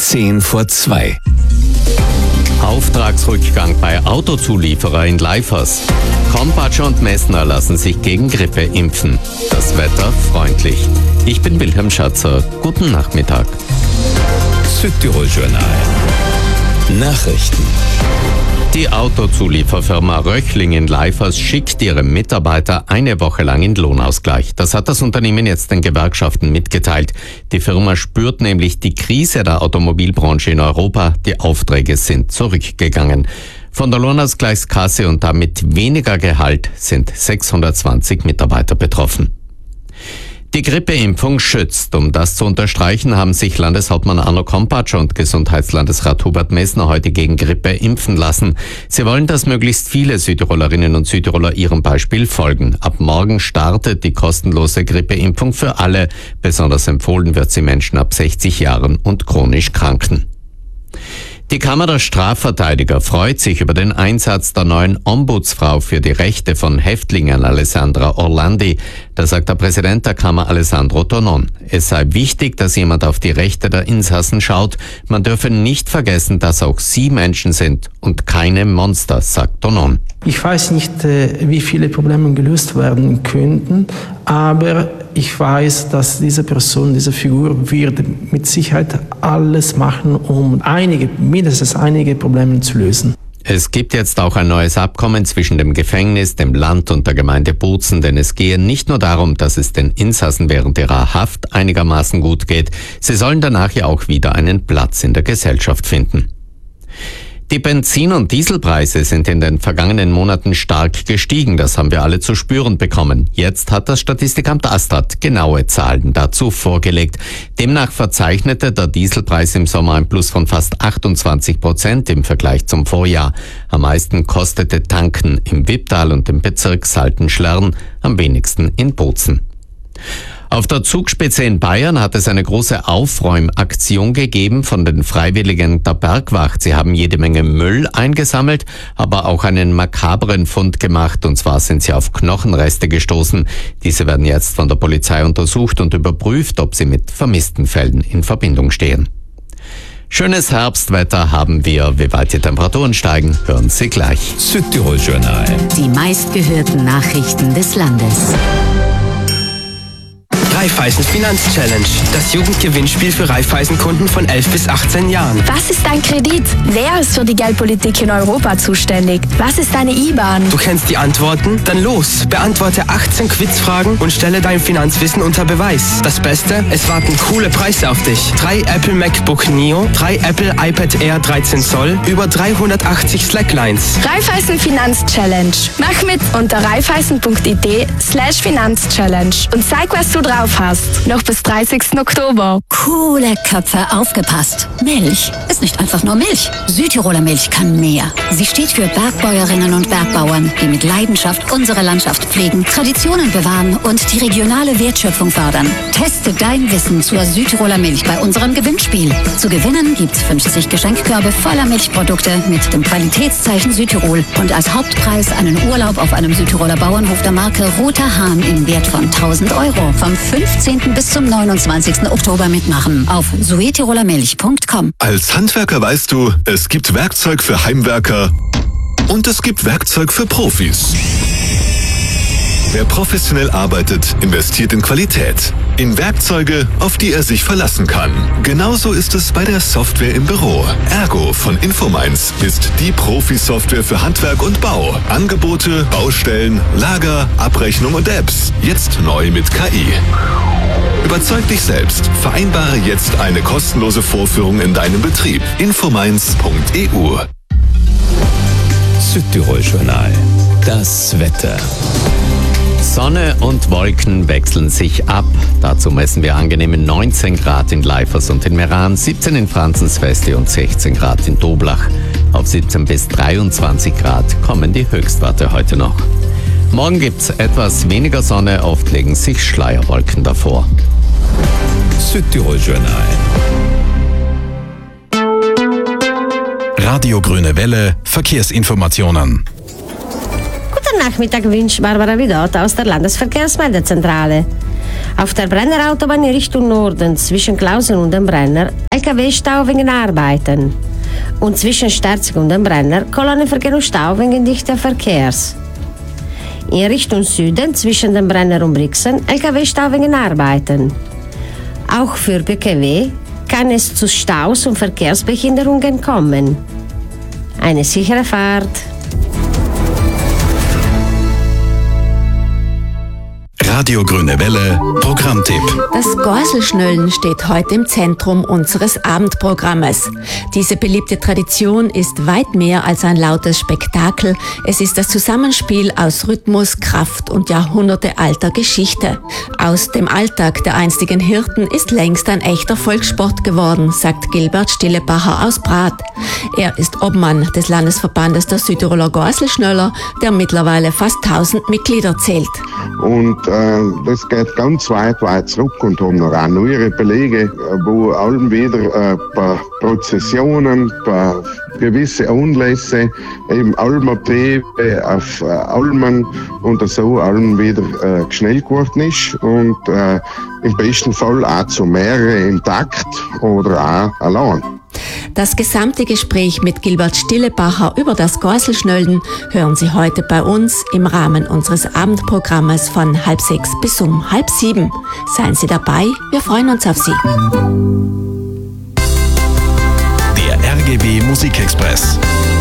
1:10 Auftragsrückgang bei Autozulieferer in Leifers. Kompatscher und Messner lassen sich gegen Grippe impfen. Das Wetter freundlich. Ich bin Wilhelm Schatzer. Guten Nachmittag. Südtirol Journal. Nachrichten. Die Autozulieferfirma Röchling in Leifers schickt ihre Mitarbeiter eine Woche lang in Lohnausgleich. Das hat das Unternehmen jetzt den Gewerkschaften mitgeteilt. Die Firma spürt nämlich die Krise der Automobilbranche in Europa. Die Aufträge sind zurückgegangen. Von der Lohnausgleichskasse und damit weniger Gehalt sind 620 Mitarbeiter betroffen. Die Grippeimpfung schützt. Um das zu unterstreichen, haben sich Landeshauptmann Arno Kompatscher und Gesundheitslandesrat Hubert Messner heute gegen Grippe impfen lassen. Sie wollen, dass möglichst viele Südtirolerinnen und Südtiroler ihrem Beispiel folgen. Ab morgen startet die kostenlose Grippeimpfung für alle. Besonders empfohlen wird sie Menschen ab 60 Jahren und chronisch Kranken. Die Kammer der Strafverteidiger freut sich über den Einsatz der neuen Ombudsfrau für die Rechte von Häftlingen, Alessandra Orlandi. Das sagt der Präsident der Kammer, Alessandro Tonon. Es sei wichtig, dass jemand auf die Rechte der Insassen schaut. Man dürfe nicht vergessen, dass auch sie Menschen sind und keine Monster, sagt Tonon. Ich weiß nicht, wie viele Probleme gelöst werden könnten, aber ich weiß, dass diese Person, diese Figur wird mit Sicherheit alles machen, um mindestens einige Probleme zu lösen. Es gibt jetzt auch ein neues Abkommen zwischen dem Gefängnis, dem Land und der Gemeinde Bozen, denn es gehe nicht nur darum, dass es den Insassen während ihrer Haft einigermaßen gut geht, sie sollen danach ja auch wieder einen Platz in der Gesellschaft finden. Die Benzin- und Dieselpreise sind in den vergangenen Monaten stark gestiegen. Das haben wir alle zu spüren bekommen. Jetzt hat das Statistikamt Astrat genaue Zahlen dazu vorgelegt. Demnach verzeichnete der Dieselpreis im Sommer ein Plus von fast 28% im Vergleich zum Vorjahr. Am meisten kostete Tanken im Wipptal und im Bezirk Salten-Schlern, am wenigsten in Bozen. Auf der Zugspitze in Bayern hat es eine große Aufräumaktion gegeben von den Freiwilligen der Bergwacht. Sie haben jede Menge Müll eingesammelt, aber auch einen makabren Fund gemacht. Und zwar sind sie auf Knochenreste gestoßen. Diese werden jetzt von der Polizei untersucht und überprüft, ob sie mit vermissten Fällen in Verbindung stehen. Schönes Herbstwetter haben wir. Wie weit die Temperaturen steigen, hören Sie gleich. Südtirol Journal. Die meistgehörten Nachrichten des Landes. Raiffeisen Finanzchallenge, das Jugendgewinnspiel für Raiffeisen-Kunden von 11 bis 18 Jahren. Was ist ein Kredit? Wer ist für die Geldpolitik in Europa zuständig? Was ist eine IBAN? Du kennst die Antworten? Dann los! Beantworte 18 Quizfragen und stelle dein Finanzwissen unter Beweis. Das Beste? Es warten coole Preise auf dich. 3 Apple MacBook Neo, 3 Apple iPad Air 13 Zoll, über 380 Slacklines. Raiffeisen Finanzchallenge. Mach mit unter raiffeisen.it/Finanzchallenge und zeig, was du drauf hast. Noch bis 30. Oktober. Coole Köpfe, aufgepasst. Milch ist nicht einfach nur Milch. Südtiroler Milch kann mehr. Sie steht für Bergbäuerinnen und Bergbauern, die mit Leidenschaft unsere Landschaft pflegen, Traditionen bewahren und die regionale Wertschöpfung fördern. Teste dein Wissen zur Südtiroler Milch bei unserem Gewinnspiel. Zu gewinnen gibt's 50 Geschenkkörbe voller Milchprodukte mit dem Qualitätszeichen Südtirol und als Hauptpreis einen Urlaub auf einem Südtiroler Bauernhof der Marke Roter Hahn im Wert von 1.000 Euro. Vom 15. bis zum 29. Oktober mitmachen auf suetirolermilch.com. Als Handwerker weißt du, es gibt Werkzeug für Heimwerker und es gibt Werkzeug für Profis. Wer professionell arbeitet, investiert in Qualität. In Werkzeuge, auf die er sich verlassen kann. Genauso ist es bei der Software im Büro. Ergo von Infominds ist die Profi-Software für Handwerk und Bau. Angebote, Baustellen, Lager, Abrechnung und Apps. Jetzt neu mit KI. Überzeug dich selbst. Vereinbare jetzt eine kostenlose Vorführung in deinem Betrieb. Infominds.eu. Südtirol Journal. Das Wetter. Sonne und Wolken wechseln sich ab. Dazu messen wir angenehme 19 Grad in Leifers und in Meran, 17 in Franzensvesti und 16 Grad in Doblach. Auf 17 bis 23 Grad kommen die Höchstwerte heute noch. Morgen gibt's etwas weniger Sonne, oft legen sich Schleierwolken davor. Südtirol Journal. Radio Grüne Welle, Verkehrsinformationen. Guten Nachmittag, wünscht Barbara Vidot aus der Landesverkehrsmeldezentrale. Auf der Brennerautobahn in Richtung Norden zwischen Klausen und dem Brenner LKW-Stau wegen Arbeiten. Und zwischen Sterzig und dem Brenner Kolonnenverkehr und Stau wegen dichten Verkehrs. In Richtung Süden zwischen dem Brenner und Brixen LKW-Stau wegen Arbeiten. Auch für PKW kann es zu Staus und Verkehrsbehinderungen kommen. Eine sichere Fahrt. Radio Grüne Welle, Programmtipp. Das Gorselschnöllen steht heute im Zentrum unseres Abendprogrammes. Diese beliebte Tradition ist weit mehr als ein lautes Spektakel. Es ist das Zusammenspiel aus Rhythmus, Kraft und jahrhundertealter Geschichte. Aus dem Alltag der einstigen Hirten ist längst ein echter Volkssport geworden, sagt Gilbert Stillebacher aus Prat. Er ist Obmann des Landesverbandes der Südtiroler Gorselschnöller, der mittlerweile fast 1000 Mitglieder zählt. Und das geht ganz weit zurück und haben noch auch neuere Belege, wo allem wieder ein paar Prozessionen, ein paar gewisse Anlässe, eben Almabebe auf Almen und so allem wieder schnell geworden ist und im besten Fall auch zu mehreren im Takt oder auch allein. Das gesamte Gespräch mit Gilbert Stillebacher über das Gorselschnöllen hören Sie heute bei uns im Rahmen unseres Abendprogrammes von 5:30 bis 6:30. Seien Sie dabei, wir freuen uns auf Sie. Der RGB Musikexpress.